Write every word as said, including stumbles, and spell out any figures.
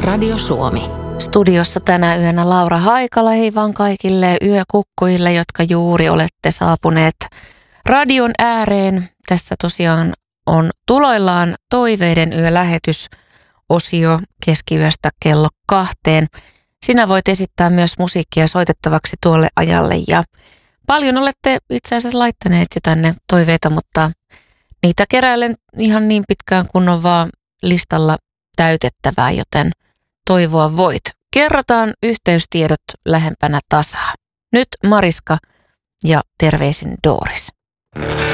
Radio Suomi. Studiossa tänä yönä Laura Haikala, hei vaan kaikille yökukkujille, jotka juuri olette saapuneet radion ääreen. Tässä tosiaan on tuloillaan Toiveiden yölähetys osio keskiyöstä kello kahteen. Sinä voit esittää myös musiikkia soitettavaksi tuolle ajalle ja paljon olette itse asiassa laittaneet jo tänne toiveita, mutta niitä keräilen ihan niin pitkään kun on vaan listalla täytettävää, joten toivoa voit. Kerrotaan yhteystiedot lähempänä tasaa. Nyt Mariska ja terveisin Doris.